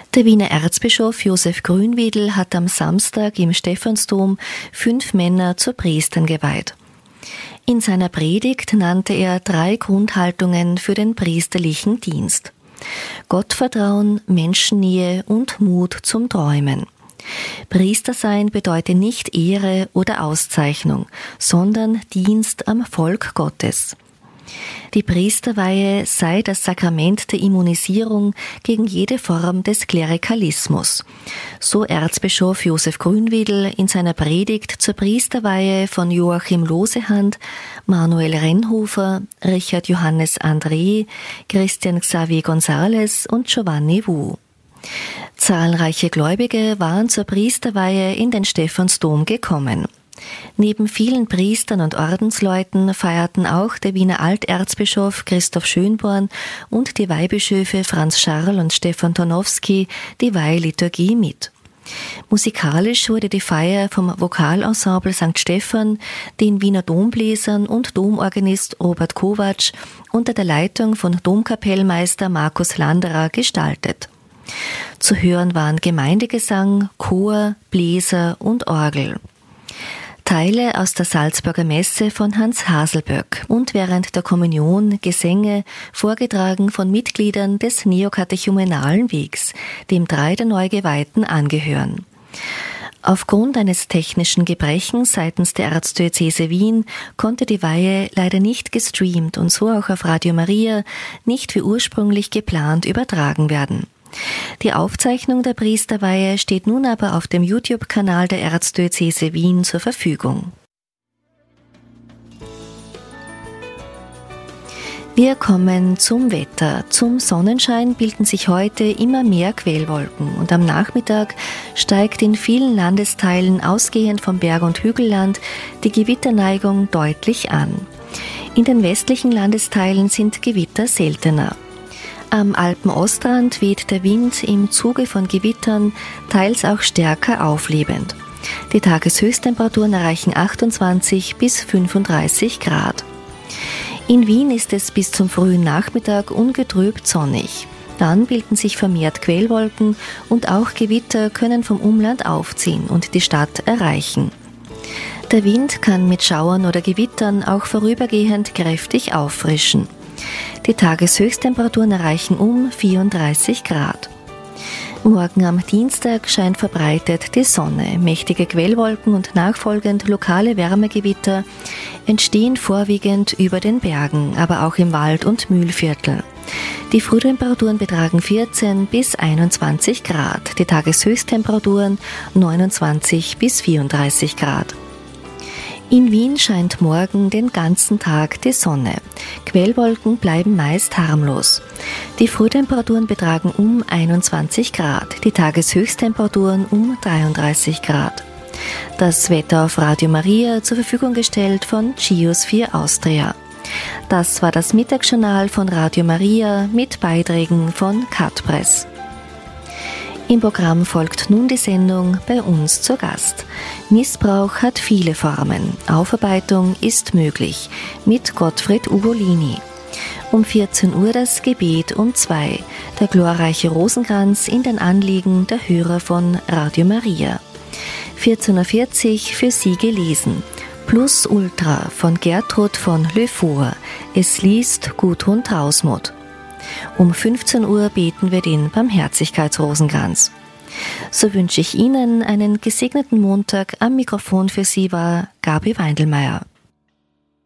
Der Wiener Erzbischof Josef Grünwiedel hat am Samstag im Stephansdom 5 Männer zu Priestern geweiht. In seiner Predigt nannte er 3 Grundhaltungen für den priesterlichen Dienst: Gottvertrauen, Menschennähe und Mut zum Träumen. Priester sein bedeutet nicht Ehre oder Auszeichnung, sondern Dienst am Volk Gottes. Die Priesterweihe sei das Sakrament der Immunisierung gegen jede Form des Klerikalismus, so Erzbischof Josef Grünwiedel in seiner Predigt zur Priesterweihe von Joachim Losehand, Manuel Rennhofer, Richard Johannes André, Christian Xavier González und Giovanni Wu. Zahlreiche Gläubige waren zur Priesterweihe in den Stephansdom gekommen. Neben vielen Priestern und Ordensleuten feierten auch der Wiener Alterzbischof Christoph Schönborn und die Weihbischöfe Franz Scharl und Stefan Tonowski die Weihliturgie mit. Musikalisch wurde die Feier vom Vokalensemble St. Stephan, den Wiener Dombläsern und Domorganist Robert Kovac unter der Leitung von Domkapellmeister Markus Landerer gestaltet. Zu hören waren Gemeindegesang, Chor, Bläser und Orgel. Teile aus der Salzburger Messe von Hans Haselböck und während der Kommunion Gesänge, vorgetragen von Mitgliedern des Neokatechumenalen Wegs, dem 3 der Neugeweihten angehören. Aufgrund eines technischen Gebrechens seitens der Erzdiözese Wien konnte die Weihe leider nicht gestreamt und so auch auf Radio Maria nicht wie ursprünglich geplant übertragen werden. Die Aufzeichnung der Priesterweihe steht nun aber auf dem YouTube-Kanal der Erzdiözese Wien zur Verfügung. Wir kommen zum Wetter. Zum Sonnenschein bilden sich heute immer mehr Quellwolken und am Nachmittag steigt in vielen Landesteilen ausgehend vom Berg- und Hügelland die Gewitterneigung deutlich an. In den westlichen Landesteilen sind Gewitter seltener. Am Alpenostrand weht der Wind im Zuge von Gewittern teils auch stärker auflebend. Die Tageshöchsttemperaturen erreichen 28 bis 35 Grad. In Wien ist es bis zum frühen Nachmittag ungetrübt sonnig. Dann bilden sich vermehrt Quellwolken und auch Gewitter können vom Umland aufziehen und die Stadt erreichen. Der Wind kann mit Schauern oder Gewittern auch vorübergehend kräftig auffrischen. Die Tageshöchsttemperaturen erreichen um 34 Grad. Morgen am Dienstag scheint verbreitet die Sonne. Mächtige Quellwolken und nachfolgend lokale Wärmegewitter entstehen vorwiegend über den Bergen, aber auch im Wald- und Mühlviertel. Die Frühtemperaturen betragen 14 bis 21 Grad, die Tageshöchsttemperaturen 29 bis 34 Grad. In Wien scheint morgen den ganzen Tag die Sonne. Quellwolken bleiben meist harmlos. Die Frühtemperaturen betragen um 21 Grad, die Tageshöchsttemperaturen um 33 Grad. Das Wetter auf Radio Maria zur Verfügung gestellt von Geosphere Austria. Das war das Mittagsjournal von Radio Maria mit Beiträgen von Cutpress. Im Programm folgt nun die Sendung Bei uns zu Gast. Missbrauch hat viele Formen. Aufarbeitung ist möglich mit Gottfried Ugolini. Um 14 Uhr das Gebet um 2, der glorreiche Rosenkranz in den Anliegen der Hörer von Radio Maria. 14.40 Uhr für Sie gelesen. Plus Ultra von Gertrud von Lefour. Es liest Gudrun Trausmuth. Um 15 Uhr beten wir den Barmherzigkeitsrosenkranz. So wünsche ich Ihnen einen gesegneten Montag. Am Mikrofon für Sie war Gabi Weindelmeier.